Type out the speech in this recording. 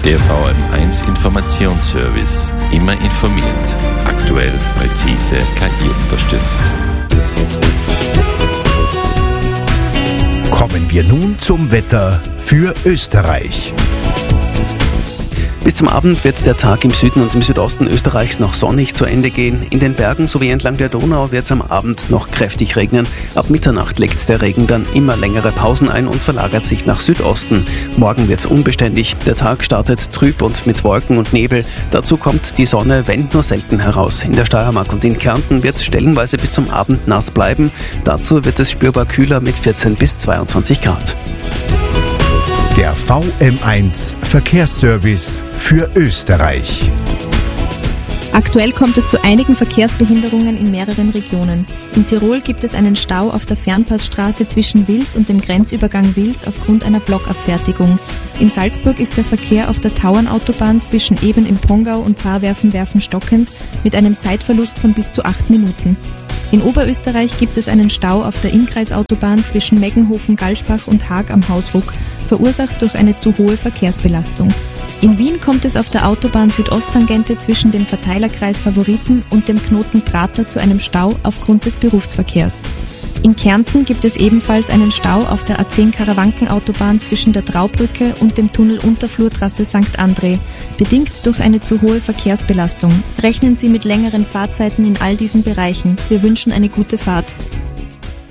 Der VM1 Informationsservice. Immer informiert. Aktuell, präzise, KI unterstützt. Kommen wir nun zum Wetter für Österreich. Bis zum Abend wird der Tag im Süden und im Südosten Österreichs noch sonnig zu Ende gehen. In den Bergen sowie entlang der Donau wird es am Abend noch kräftig regnen. Ab Mitternacht legt der Regen dann immer längere Pausen ein und verlagert sich nach Südosten. Morgen wird es unbeständig. Der Tag startet trüb und mit Wolken und Nebel. Dazu kommt die Sonne, wenn nur selten, heraus. In der Steiermark und in Kärnten wird es stellenweise bis zum Abend nass bleiben. Dazu wird es spürbar kühler mit 14 bis 22 Grad. Der VM1 Verkehrsservice für Österreich. Aktuell kommt es zu einigen Verkehrsbehinderungen in mehreren Regionen. In Tirol gibt es einen Stau auf der Fernpassstraße zwischen Wils und dem Grenzübergang Wils aufgrund einer Blockabfertigung. In Salzburg ist der Verkehr auf der Tauernautobahn zwischen Eben im Pongau und Pfarrwerfen stockend mit einem Zeitverlust von bis zu 8 Minuten. In Oberösterreich gibt es einen Stau auf der Innkreisautobahn zwischen Meggenhofen-Galspach und Haag am Hausruck, verursacht durch eine zu hohe Verkehrsbelastung. In Wien kommt es auf der Autobahn Südosttangente zwischen dem Verteilerkreis Favoriten und dem Knoten Prater zu einem Stau aufgrund des Berufsverkehrs. In Kärnten gibt es ebenfalls einen Stau auf der A10-Karawanken-Autobahn zwischen der Traubrücke und dem Tunnel Unterflurtrasse St. André, bedingt durch eine zu hohe Verkehrsbelastung. Rechnen Sie mit längeren Fahrzeiten in all diesen Bereichen. Wir wünschen eine gute Fahrt.